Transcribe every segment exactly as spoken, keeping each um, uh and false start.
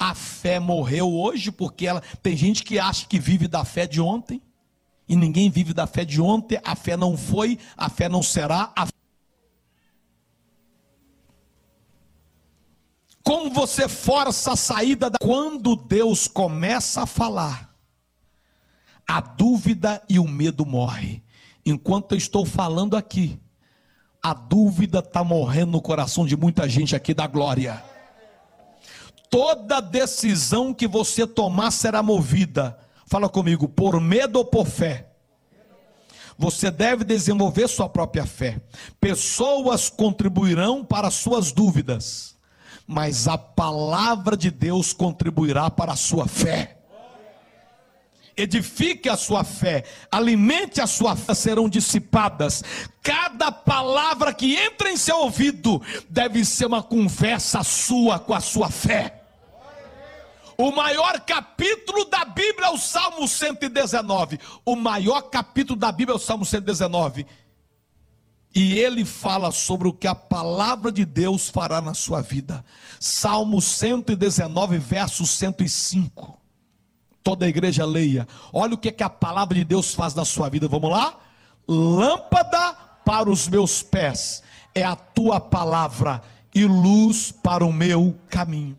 a fé morreu hoje, porque ela, tem gente que acha que vive da fé de ontem, e ninguém vive da fé de ontem. A fé não foi, a fé não será. A... Como você força a saída da... Quando Deus começa a falar, a dúvida e o medo morrem. Enquanto eu estou falando aqui, a dúvida está morrendo no coração de muita gente aqui da glória. Toda decisão que você tomar será movida, fala comigo, por medo ou por fé. Você deve desenvolver sua própria fé. Pessoas contribuirão para suas dúvidas, mas a palavra de Deus contribuirá para a sua fé. Edifique a sua fé, alimente a sua fé, serão dissipadas. Cada palavra que entra em seu ouvido deve ser uma conversa sua com a sua fé. O maior capítulo da Bíblia é o Salmo cento e dezenove. O maior capítulo da Bíblia é o Salmo cento e dezenove. E ele fala sobre o que a palavra de Deus fará na sua vida. Salmo cento e dezenove, verso cento e cinco. Toda a igreja leia. Olha o que, que a palavra de Deus faz na sua vida. Vamos lá? Lâmpada para os meus pés é a tua palavra, e luz para o meu caminho.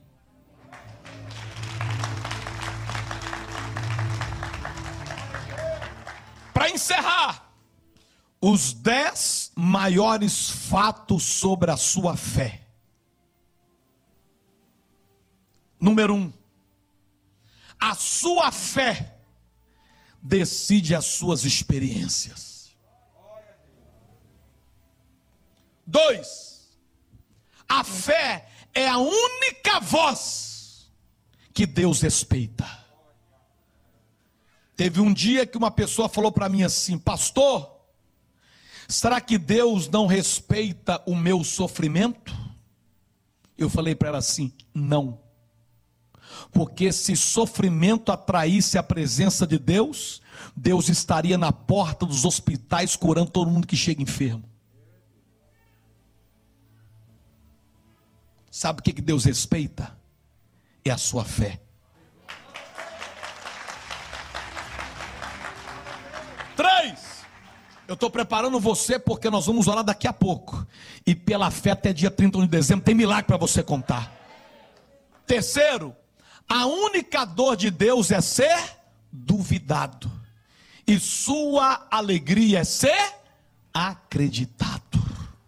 Para encerrar, os dez maiores fatos sobre a sua fé. Número um. A sua fé decide as suas experiências. Dois, a fé é a única voz que Deus respeita. Teve um dia que uma pessoa falou para mim assim: pastor, será que Deus não respeita o meu sofrimento? Eu falei para ela assim: não. Porque se sofrimento atraísse a presença de Deus, Deus estaria na porta dos hospitais curando todo mundo que chega enfermo. Sabe o que Deus respeita? É a sua fé. Três, eu estou preparando você porque nós vamos orar daqui a pouco. E pela fé até dia trinta de dezembro tem milagre para você contar. Terceiro, a única dor de Deus é ser duvidado, e sua alegria é ser acreditado.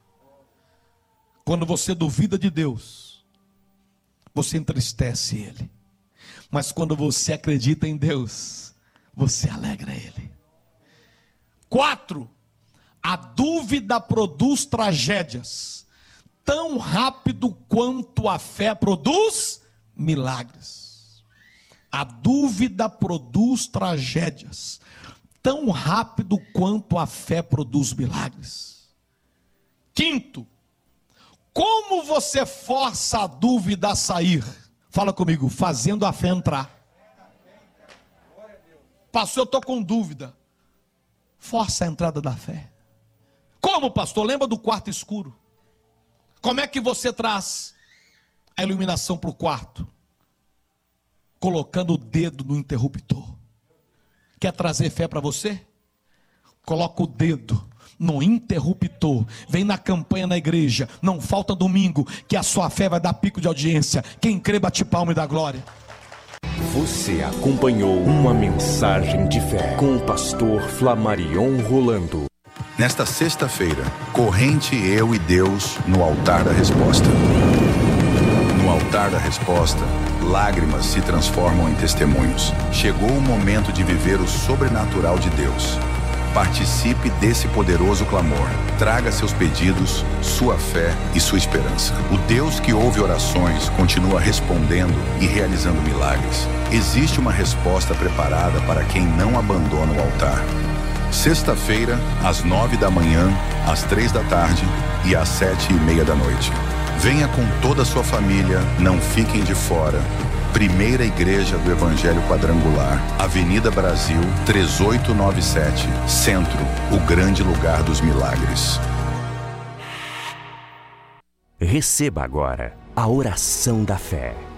Quando você duvida de Deus, você entristece Ele. Mas quando você acredita em Deus, você alegra Ele. Quatro, a dúvida produz tragédias, tão rápido quanto a fé produz milagres. A dúvida produz tragédias, tão rápido quanto a fé produz milagres. Quinto, como você força a dúvida a sair? Fala comigo, fazendo a fé entrar. Pastor, eu estou com dúvida. Força a entrada da fé. Como, pastor? Lembra do quarto escuro? Como é que você traz a iluminação para o quarto? Colocando o dedo no interruptor. Quer trazer fé para você? Coloca o dedo no interruptor. Vem na campanha na igreja. Não falta domingo que a sua fé vai dar pico de audiência. Quem crê bate palma e dá glória. Você acompanhou uma mensagem de fé com o pastor Flamarion Rolando. Nesta sexta-feira, corrente eu e Deus no altar da resposta. No altar da resposta, lágrimas se transformam em testemunhos. Chegou o momento de viver o sobrenatural de Deus. Participe desse poderoso clamor. Traga seus pedidos, sua fé e sua esperança. O Deus que ouve orações continua respondendo e realizando milagres. Existe uma resposta preparada para quem não abandona o altar. Sexta-feira, às nove da manhã, às três da tarde e às sete e meia da noite. Venha com toda a sua família, não fiquem de fora. Primeira Igreja do Evangelho Quadrangular, Avenida Brasil, três oito nove sete, Centro, o grande lugar dos milagres. Receba agora a oração da fé.